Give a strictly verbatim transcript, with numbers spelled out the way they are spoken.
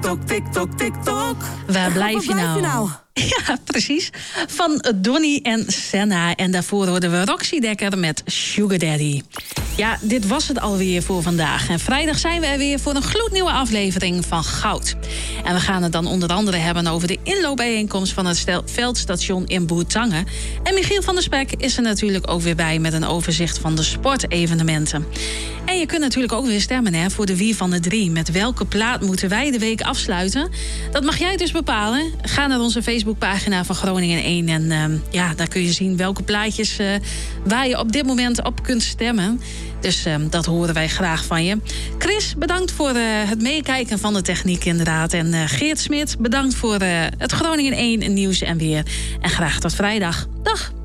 Tok, tik, tok, tik, tok. Waar blijf Waar je nou? je nou? Ja, precies. Van Donny en Senna. En daarvoor hoorden we Roxy Dekker met Sugar Daddy. Ja, dit was het alweer voor vandaag. En vrijdag zijn we er weer voor een gloednieuwe aflevering van Goud. En we gaan het dan onder andere hebben over de inloopbijeenkomst van het stel- veldstation in Bourtange. En Michiel van der Spek is er natuurlijk ook weer bij met een overzicht van de sportevenementen. En je kunt natuurlijk ook weer stemmen hè, voor de Wie van de Drie. Met welke plaat moeten wij de week afsluiten? Dat mag jij dus bepalen. Ga naar onze Facebookpagina van Groningen één. En uh, ja, daar kun je zien welke plaatjes uh, waar je op dit moment op kunt stemmen. Dus uh, dat horen wij graag van je. Chris, bedankt voor uh, het meekijken van de techniek inderdaad. En uh, Geert Smit, bedankt voor uh, het Groningen één nieuws en weer. En graag tot vrijdag. Dag!